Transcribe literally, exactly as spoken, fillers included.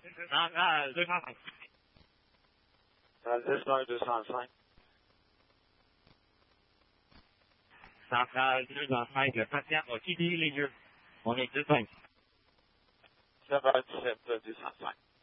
Central deux cent cinq. Central deux cent cinq. Central deux cent cinq, le patient a quitté les lieux. On est deux cinq. sept heures dix-sept deux cent cinq.